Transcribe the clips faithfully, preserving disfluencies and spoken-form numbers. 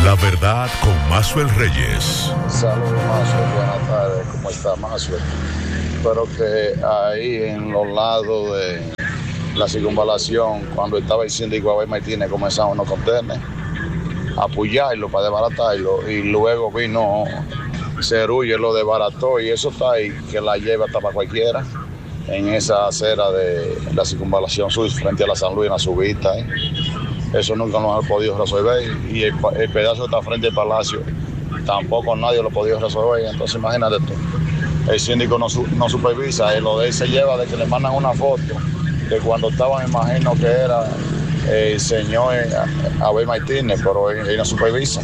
La verdad con Maxwell Reyes. Saludos, Maxwell, buenas tardes, ¿cómo está, Maxwell? Espero que ahí en los lados de la circunvalación, cuando estaba el síndico Abel Martínez, comenzaron a contener, a apoyarlo para desbaratarlo, y luego vino Cerullo, lo desbarató, y eso está ahí, que la lleva hasta para cualquiera, en esa acera de la circunvalación sur, frente a la San Luis, en la subida, ¿eh? Eso nunca nos ha podido resolver, y el, el pedazo que está frente al palacio tampoco nadie lo ha podido resolver. Entonces imagínate tú, el síndico no, no supervisa, y lo de él se lleva de que le mandan una foto de cuando estaba, me imagino que era el señor Abel Martínez, pero él, él no supervisa.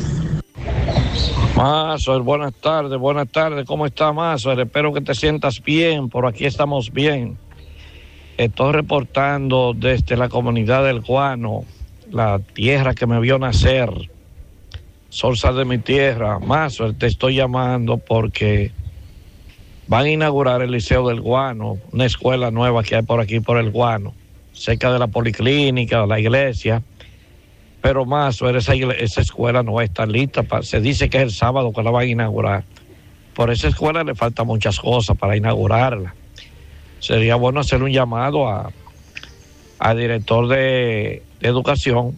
Maxwell, buenas tardes, buenas tardes, ¿cómo está, Maxwell? Espero que te sientas bien, por aquí estamos bien. Estoy reportando desde la comunidad del Guano, la tierra que me vio nacer, Solsa de mi tierra. Maxwell, te estoy llamando porque van a inaugurar el Liceo del Guano, una escuela nueva que hay por aquí, por el Guano, cerca de la policlínica, de la iglesia. Pero Maxwell, esa, esa escuela no está lista, para, se dice que es el sábado que la van a inaugurar. Por esa escuela le faltan muchas cosas para inaugurarla. Sería bueno hacer un llamado a al director de, de educación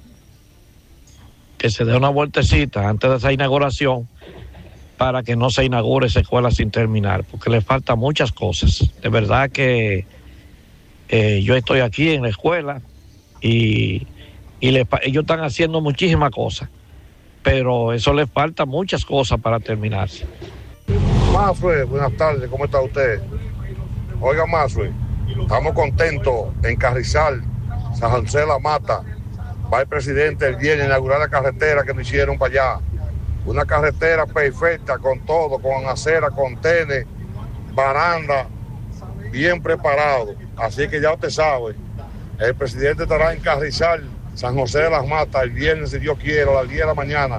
que se dé una vueltecita antes de esa inauguración para que no se inaugure esa escuela sin terminar, porque le faltan muchas cosas. De verdad que eh, yo estoy aquí en la escuela y, y le, ellos están haciendo muchísimas cosas, pero eso le falta muchas cosas para terminarse. Maxwell, buenas tardes, ¿cómo está usted? Oiga, Maxwell, estamos contentos en Carrizal, San José de la Mata. Va el presidente el viernes a inaugurar la carretera que nos hicieron para allá. Una carretera perfecta con todo, con acera, con tenes, baranda, bien preparado. Así que ya usted sabe, el presidente estará en Carrizal, San José de las Matas, el viernes, si Dios quiere, a las diez de la mañana.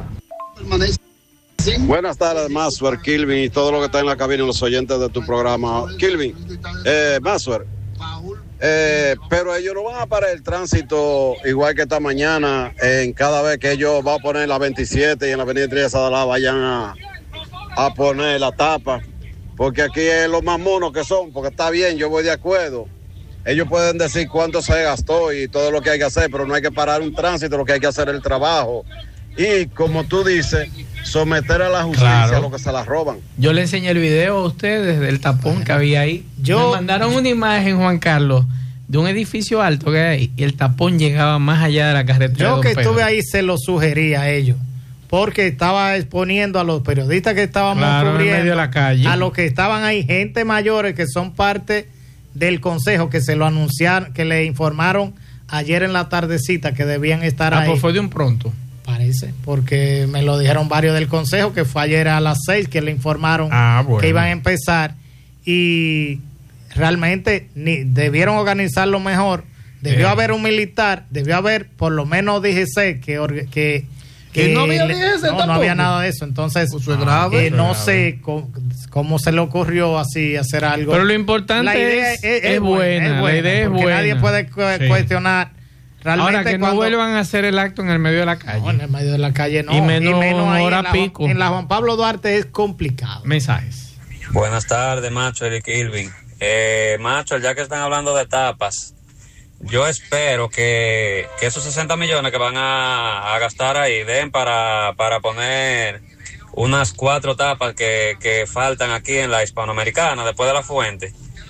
Buenas tardes, Maxwell, Kilvin y todo lo que está en la cabina y los oyentes de tu programa. Kilvin, eh, Maxwell, eh, pero ellos no van a parar el tránsito igual que esta mañana, en cada vez que ellos van a poner la veintisiete y en la avenida Trias Adalá vayan a, a poner la tapa, porque aquí es los más monos que son, porque está bien, yo voy de acuerdo. Ellos pueden decir cuánto se gastó y todo lo que hay que hacer, pero no hay que parar un tránsito, lo que hay que hacer es el trabajo. Y como tú dices, someter a la justicia claro. a lo que se la roban. Yo le enseñé el video a ustedes del tapón que había ahí. Yo, me mandaron una imagen, Juan Carlos, de un edificio alto que hay ahí, y el tapón llegaba más allá de la carretera. Yo que estuve ahí se lo sugerí a ellos, porque estaba exponiendo a los periodistas que estábamos claro, cubriendo, en medio de la calle, a los que estaban ahí, gente mayores que son parte del consejo, que se lo anunciaron, que le informaron ayer en la tardecita que debían estar ah, ahí. Pues fue de un pronto. Parece, porque me lo dijeron varios del consejo, que fue ayer a las seis que le informaron ah, bueno. que iban a empezar, y realmente ni debieron organizarlo mejor. Debió eh. haber un militar, debió haber por lo menos D G C que, que, que no había D G C, no, no había nada de eso. Entonces pues es grave, eh, no grave. sé cómo, cómo se le ocurrió así hacer algo. Pero lo importante la idea es, es, es, es buena, buena, la idea es porque buena. Nadie puede cu- sí. cuestionar. Realmente ahora que cuando, no vuelvan a hacer el acto en el medio de la calle. No, en el medio de la calle no. Y menos, y menos ahí hora en la, pico. En la Juan Pablo Duarte es complicado. Mensajes. Buenas tardes, Maxwell y Kilvin. Eh, Maxwell, ya que están hablando de tapas, yo espero que, que esos sesenta millones que van a, a gastar ahí den para, para poner unas cuatro tapas que, que faltan aquí en la Hispanoamericana, después de la Fuente.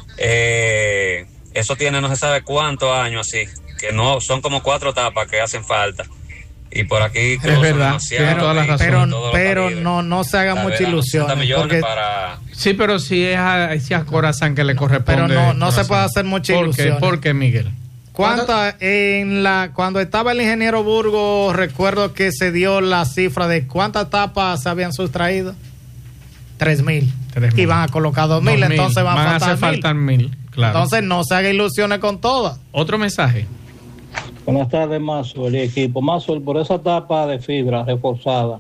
Eh, eso tiene no se sabe cuántos años así, que no son como cuatro tapas que hacen falta. Y por aquí es verdad, tiene toda la razón. Pero, pero no, no se haga mucha ilusión. Porque... Para... Sí, pero si es a, si a Corazán que le corresponde. Pero no, no se puede hacer mucha ¿Por ilusión. Qué? ¿Por qué, Miguel? ¿Cuánta, en la, cuando estaba el ingeniero Burgos, recuerdo que se dio la cifra de cuántas tapas se habían sustraído? Tres mil. Y van a colocar dos mil, entonces van, van a faltar, faltar mil. Claro. Entonces no se haga ilusiones con todas. Otro mensaje. Buenas tardes, Maxwell y equipo. Maxwell, por esa tapa de fibra reforzada,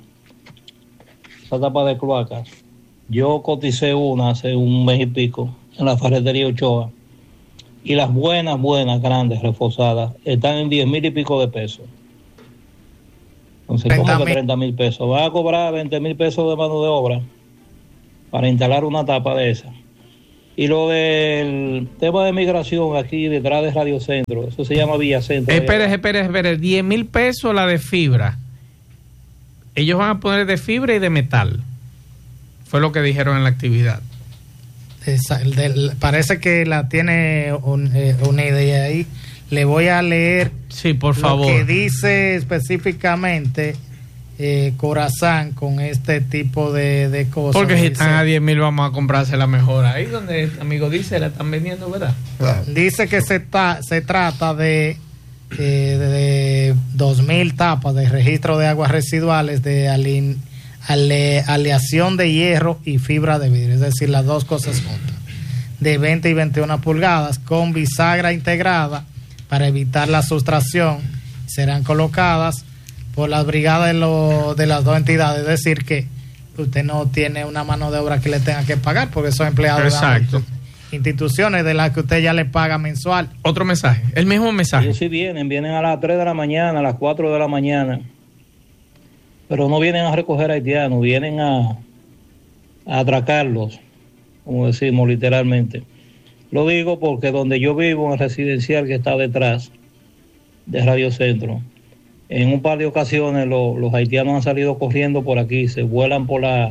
esa tapa de cloacas, yo coticé una hace un mes y pico en la ferretería Ochoa, y las buenas, buenas, grandes, reforzadas, están en diez mil y pico de pesos. Entonces, ¿cómo que treinta mil pesos? Va a cobrar veinte mil pesos de mano de obra para instalar una tapa de esa. Y lo del tema de migración aquí detrás de Radio Centro, eso se llama Villa Centro. Espere, espere, espere, diez mil pesos la de fibra. Ellos van a poner de fibra y de metal. Fue lo que dijeron en la actividad. Esa, el de, parece que la tiene un, eh, una idea ahí. Le voy a leer sí, por favor. Lo que dice específicamente eh, Corazán con este tipo de, de cosas. Porque si dice, están a diez mil vamos a comprarse la mejor. Ahí donde el amigo dice, la están vendiendo, ¿verdad? Claro. Dice que se, ta, se trata de, eh, de dos mil tapas de registro de aguas residuales de alin, ale, aleación de hierro y fibra de vidrio. Es decir, las dos cosas juntas. De veinte y veintiuna pulgadas con bisagra integrada para evitar la sustracción. Serán colocadas por las brigadas de, lo, de las dos entidades. Es decir, que usted no tiene una mano de obra que le tenga que pagar porque son empleados Exacto. de instituciones de las que usted ya le paga mensual. Otro mensaje, el mismo mensaje. Ellos sí vienen, vienen a las tres de la mañana, a las cuatro de la mañana, pero no vienen a recoger haitianos, vienen a, a atracarlos, como decimos literalmente. Lo digo porque donde yo vivo, en el residencial que está detrás de Radio Centro, en un par de ocasiones lo, los haitianos han salido corriendo por aquí, se vuelan por la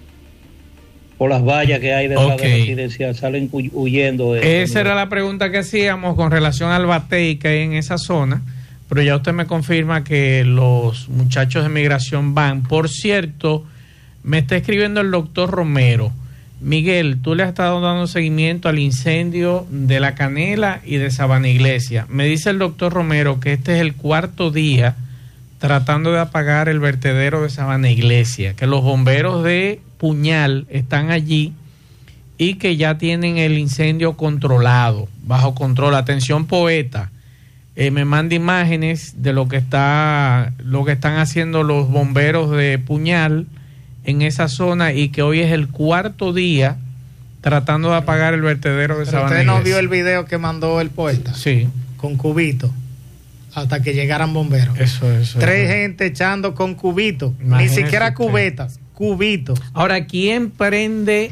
por las vallas que hay detrás okay. del residencial, salen huyendo. De, Esa de... era la pregunta que hacíamos con relación al batey que hay en esa zona, pero ya usted me confirma que los muchachos de migración van. Por cierto, me está escribiendo el doctor Romero. Miguel, tú le has estado dando seguimiento al incendio de La Canela y de Sabana Iglesia. Me dice el doctor Romero que este es el cuarto día tratando de apagar el vertedero de Sabana Iglesia, que los bomberos de Puñal están allí y que ya tienen el incendio controlado, bajo control. Atención, poeta, eh, me manda imágenes de lo que está, lo que están haciendo los bomberos de Puñal en esa zona y que hoy es el cuarto día tratando de apagar el vertedero de Sabana Iglesia. ¿Usted no vio el video que mandó el poeta? Sí. Con cubito, hasta que llegaran bomberos. Eso, eso. Tres eso. gente echando con cubito, ni siquiera usted. Cubetas, cubitos. Ahora, ¿quién prende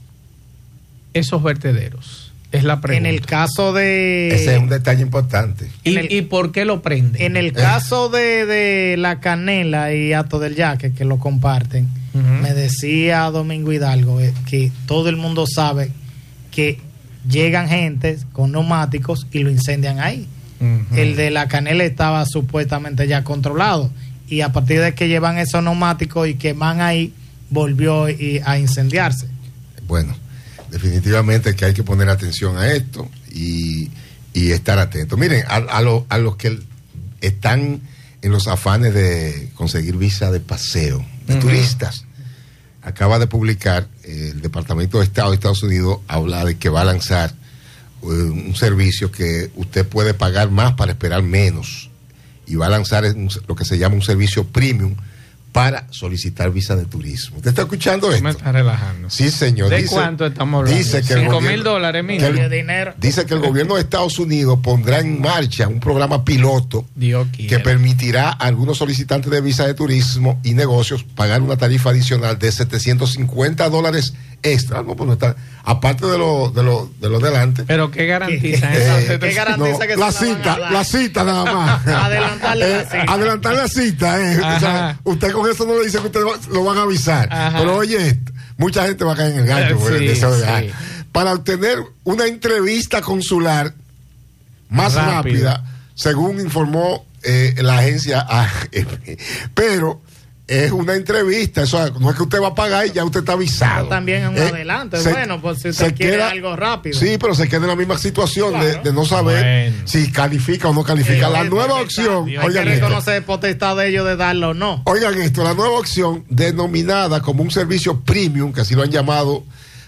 esos vertederos? Es la pregunta. En el caso de... Ese es un detalle importante. ¿Y, el, ¿y por qué lo prende? En el caso de, de La Canela y Hato del Yaque, que lo comparten, uh-huh. me decía Domingo Hidalgo eh, que todo el mundo sabe que llegan gentes con neumáticos y lo incendian ahí. Uh-huh. El de La Canela estaba supuestamente ya controlado y a partir de que llevan esos neumáticos y queman ahí, volvió y, a incendiarse. Bueno, definitivamente que hay que poner atención a esto y, y estar atentos. Miren, a, a, lo, a los que están en los afanes de conseguir visa de paseo, de uh-huh. turistas, acaba de publicar eh, el Departamento de Estado de Estados Unidos, habla de que va a lanzar uh, un servicio que usted puede pagar más para esperar menos, y va a lanzar un, lo que se llama un servicio premium para solicitar visa de turismo. ¿Usted está escuchando esto? Me está relajando. Sí, señor. ¿De dice, cuánto estamos hablando? Dice que Cinco mil dólares, mira. De dinero. Dice que el gobierno de Estados Unidos pondrá en marcha un programa piloto Dios que quiera. permitirá a algunos solicitantes de visa de turismo y negocios pagar una tarifa adicional de setecientos cincuenta dólares extra. No, pues no está, aparte de lo de lo de lo delante. Pero qué garantiza eh, eso. ¿Qué garantiza no, que la se cita, la, la cita nada más. Adelantarle eh, la cita. Adelantar la cita, eh. O sea, usted con eso no le dice que usted lo van a avisar. Ajá. Pero oye esto, mucha gente va a caer en el gancho por el deseo de viajar. Para obtener una entrevista consular más Rápido. rápida, según informó eh, la agencia A F P. Pero es una entrevista, eso no es que usted va a pagar y ya usted está avisado. Pero también es un eh, adelanto, es bueno, por si usted quiere queda, algo rápido. Sí, pero se queda en la misma situación claro. de, de no saber bueno. si califica o no califica. Sí, la nueva opción, Dios, oigan hay que reconocer potestad de ellos de darlo o no. Oigan esto, la nueva opción denominada como un servicio premium, que así lo han llamado,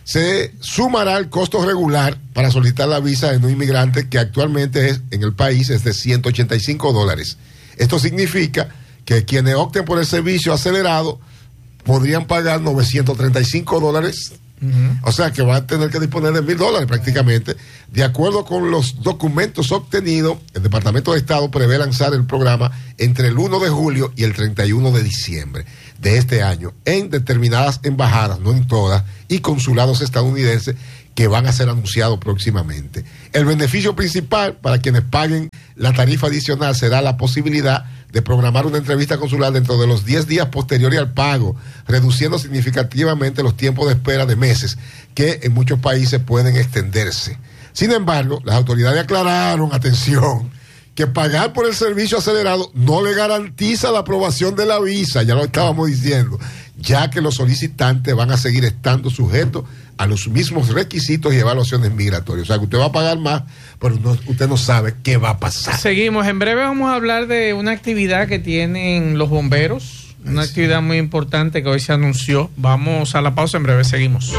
se sumará al costo regular para solicitar la visa de no inmigrante, que actualmente es en el país es de ciento ochenta y cinco dólares. Esto significa que quienes opten por el servicio acelerado podrían pagar novecientos treinta y cinco dólares Uh-huh. O sea que va a tener que disponer de mil dólares prácticamente. De acuerdo con los documentos obtenidos, el Departamento de Estado prevé lanzar el programa entre el primero de julio y el treinta y uno de diciembre de este año en determinadas embajadas, no en todas, y consulados estadounidenses que van a ser anunciados próximamente. El beneficio principal para quienes paguen la tarifa adicional será la posibilidad de programar una entrevista consular dentro de los diez días posteriores al pago, reduciendo significativamente los tiempos de espera de meses que en muchos países pueden extenderse. Sin embargo, las autoridades aclararon, atención, que pagar por el servicio acelerado no le garantiza la aprobación de la visa, ya lo estábamos diciendo, ya que los solicitantes van a seguir estando sujetos a los mismos requisitos y evaluaciones migratorias. O sea, que usted va a pagar más, pero no, usted no sabe qué va a pasar. Seguimos. En breve vamos a hablar de una actividad que tienen los bomberos, una sí. actividad muy importante que hoy se anunció. Vamos a la pausa, en breve seguimos.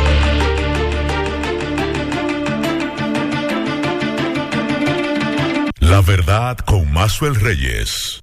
La verdad con Maxwell Reyes.